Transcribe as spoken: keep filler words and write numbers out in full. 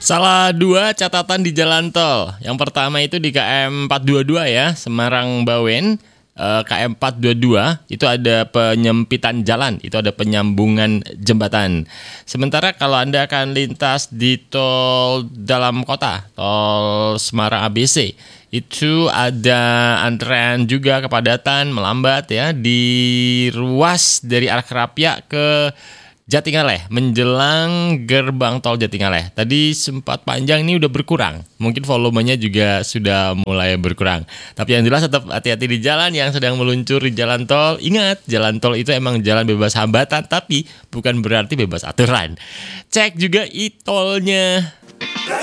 Salah dua catatan di jalan tol. Yang pertama itu di K M empat dua dua ya, Semarang Bawen. Eh, K M empat dua dua itu ada penyempitan jalan, itu ada penyambungan jembatan. Sementara kalau Anda akan lintas di tol dalam kota, tol Semarang A B C, itu ada antrean juga, kepadatan melambat ya di ruas dari arah Kerapia ke Jatingaleh menjelang gerbang tol Jatingaleh. Tadi sempat panjang, ini udah berkurang. Mungkin volumenya juga sudah mulai berkurang. Tapi yang jelas tetap hati-hati di jalan yang sedang meluncur di jalan tol. Ingat, jalan tol itu emang jalan bebas hambatan, tapi bukan berarti bebas aturan. Cek juga e-tolnya.